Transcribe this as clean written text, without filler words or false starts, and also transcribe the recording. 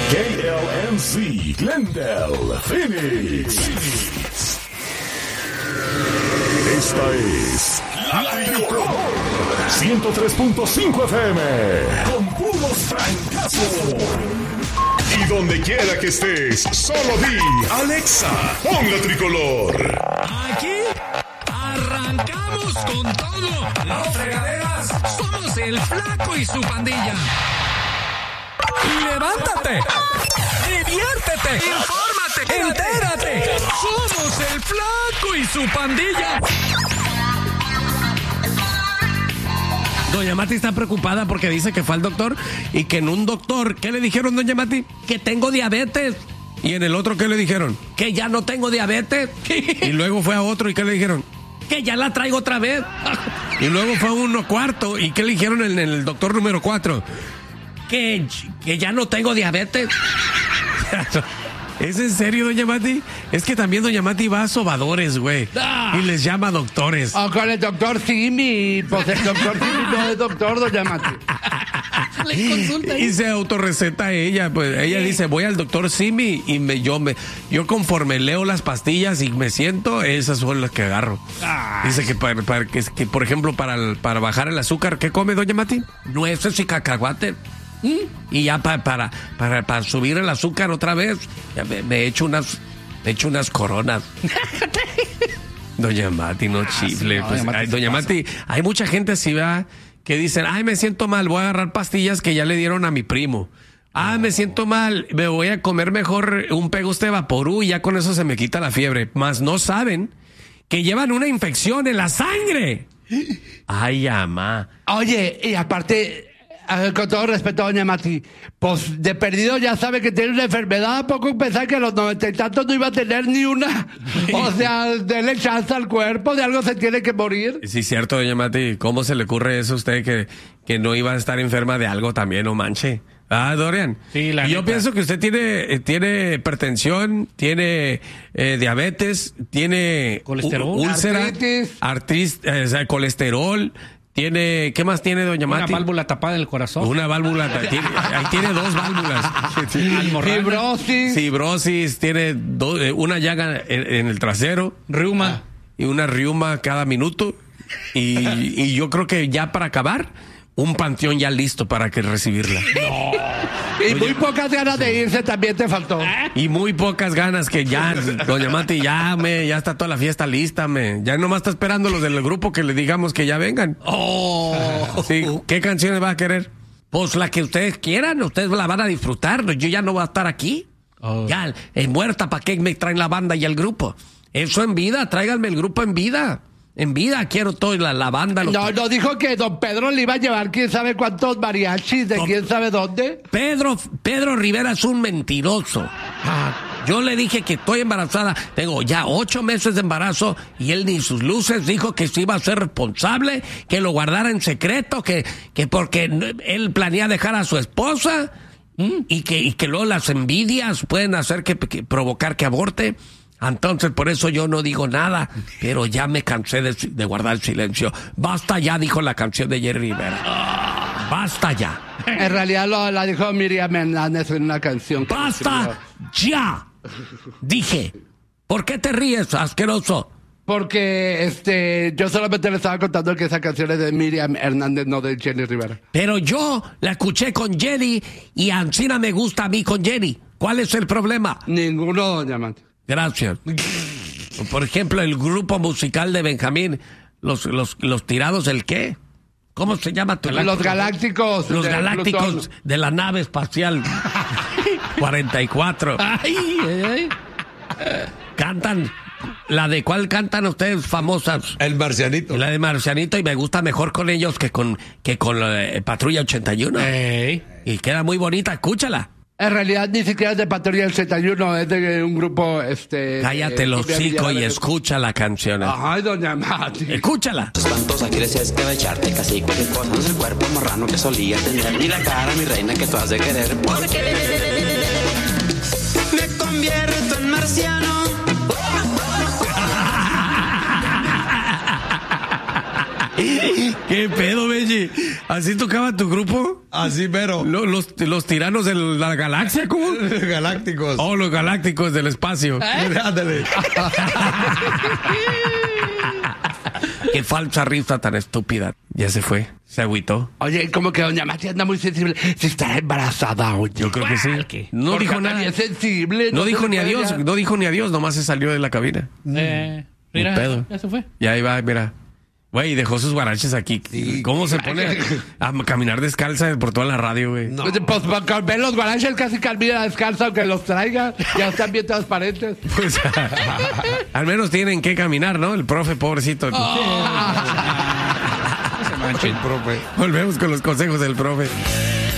KLNC, Glendale, Phoenix. Esta es La Tricolor 103.5 FM con puros francazos. Y donde quiera que estés, solo di Alexa, pon La Tricolor. Aquí arrancamos con todo. Las fregaderas somos el Flaco y su pandilla. Levántate, diviértete, infórmate, entérate. Somos el Flaco y su pandilla. Doña Mati está preocupada porque dice que fue al doctor y que en un doctor, ¿qué le dijeron, doña Mati? Que tengo diabetes. Y en el otro, ¿qué le dijeron? Que ya no tengo diabetes. Y luego fue a otro, ¿y qué le dijeron? Que ya la traigo otra vez. Y luego fue a uno cuarto, ¿y qué le dijeron en el doctor número 4? Que ya no tengo diabetes. ¿Es en serio, doña Mati? Es que también doña Mati va a sobadores, güey. Y les llama doctores. O con el doctor Simi. Pues el doctor Simi no es doctor, doña Mati. Le consulta. Y se autorreceta ella, pues ella dice, voy al doctor Simi y yo conforme leo las pastillas y me siento, esas son las que agarro. Dice que, que por ejemplo, para bajar el azúcar, ¿qué come, doña Mati? Nueces y cacahuate. Y ya para subir el azúcar otra vez, ya me echo unas coronas. Doña Mati, no chifle. No, Pues, doña Mati, hay mucha así, así, ¿verdad? Que dicen, ay, me siento mal, voy a agarrar pastillas que ya le dieron a mi primo. Me siento mal, me voy a comer mejor un Pegoste Vaporú y ya con eso se me quita la fiebre. Mas no saben que llevan una infección en la sangre. Ay, ama. Oye, y aparte, con todo respeto, doña Mati, pues de perdido ya sabe que tiene una enfermedad. ¿A poco pensar que a los 90 y tantos no iba a tener ni una? O sea, dele chance al cuerpo, de algo se tiene que morir. Sí, cierto, doña Mati. ¿Cómo se le ocurre eso a usted que no iba a estar enferma de algo también, no manche? Dorian. Sí, la yo neta. pienso que usted tiene hipertensión, tiene diabetes, tiene Colesterol. úlcera, Artritis. colesterol. ¿Qué más tiene, doña Una Mati? válvula tapada del corazón. Una válvula, ahí tiene 2 válvulas. Fibrosis. Fibrosis, tiene una llaga en el trasero. Reuma. Y una riuma cada minuto. Y yo creo que ya para acabar, un panteón ya listo para que recibirla. Y muy pocas ganas de irse también te faltó. Y muy pocas ganas que ya, doña Mati, ya está toda la fiesta lista, ya nomás está esperando los del grupo que le digamos que ya vengan. Sí, ¿qué canciones va a querer? Pues la que ustedes quieran, ustedes la van a disfrutar, yo ya no voy a estar aquí. Ya, muerta, ¿para qué me traen la banda y el grupo? Eso en vida, tráiganme el grupo en vida. En vida quiero toda la banda. No dijo que don Pedro le iba a llevar quién sabe cuántos mariachis de quién sabe dónde. Pedro Rivera es un mentiroso. Yo le dije que estoy embarazada. Tengo ya 8 meses de embarazo y él ni sus luces dijo que se iba a ser responsable, que lo guardara en secreto, que porque él planea dejar a su esposa y que luego las envidias pueden hacer que provocar que aborte. Entonces, por eso yo no digo nada, pero ya me cansé de guardar silencio. Basta ya, dijo la canción de Jerry Rivera. Basta ya. En realidad la dijo Miriam Hernández en una canción. Basta ya. Dije. ¿Por qué te ríes, asqueroso? Porque yo solamente le estaba contando que esa canción es de Miriam Hernández, no de Jenny Rivera. Pero yo la escuché con Jenny y Ancina me gusta a mí con Jenny. ¿Cuál es el problema? Ninguno, doña Mati. Gracias. Por ejemplo, el grupo musical de Benjamín, los tirados del qué? ¿Cómo se llama tu Los Galácticos. Los de Galácticos Plutón. de la nave espacial 44. Cantan. ¿La de cuál cantan ustedes famosas? El Marcianito. La de Marcianito, y me gusta mejor con ellos que con Patrulla 81. Y queda muy bonita, escúchala. En realidad ni siquiera es de Patrulla 81, es de un grupo, Cállate los hocico y escucha la canción. Ay, doña Mati. Escúchala. Espantosa que decías que va a echarte casi qué cosa no es el cuerpo marrano que solía tener, ni la cara, mi reina, que tú has de querer. Porque me convierto en marciano. ¿Qué pedo, Benji? ¿Así tocaba tu grupo? Así, pero. Los tiranos de la galaxia, ¿cómo? Galácticos. Oh, los galácticos del espacio. Ándale. Qué falsa risa tan estúpida. Ya se fue. Se agüitó. Oye, como que doña Mati anda muy sensible. Si estará embarazada, oye. Yo creo que sí. No Porque dijo anda nada. bien sensible. No se dijo le ni puede adiós. ya. No dijo ni adiós. Nomás se salió de la cabina. Mira, pedo. ya se fue. Y ahí va, mira. Güey, dejó sus guaraches aquí. ¿Cómo se pone a caminar descalza por toda la radio, güey? No. Pues con ver los guaraches casi camina descalzo, aunque los traiga. Ya están bien transparentes. Pues, al menos tienen que caminar, ¿no? El profe, pobrecito. Se mancha el profe. Volvemos con los consejos del profe.